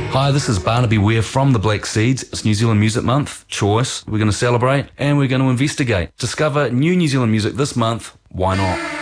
Hi, this is Barnaby Ware from the Black Seeds. It's New Zealand Music Month, Choice. We're going to celebrate and we're going to investigate. Discover new New Zealand music this month. Why not?